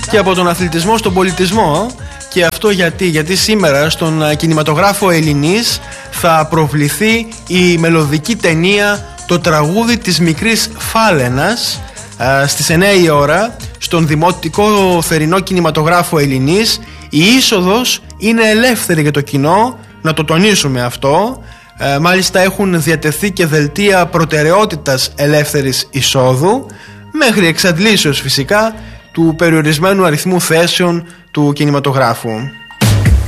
και από τον αθλητισμό στον πολιτισμό. Και αυτό γιατί σήμερα στον κινηματογράφο Ελληνής θα προβληθεί η μελωδική ταινία «Το τραγούδι της μικρής Φάλαινας» στις 9 η ώρα στον Δημοτικό Θερινό Κινηματογράφο Ελληνής. Η είσοδος είναι ελεύθερη για το κοινό, να το τονίσουμε αυτό. Μάλιστα έχουν διατεθεί και δελτία προτεραιότητας ελεύθερης εισόδου, μέχρι εξαντλήσεως φυσικά του περιορισμένου αριθμού θέσεων του κινηματογράφου.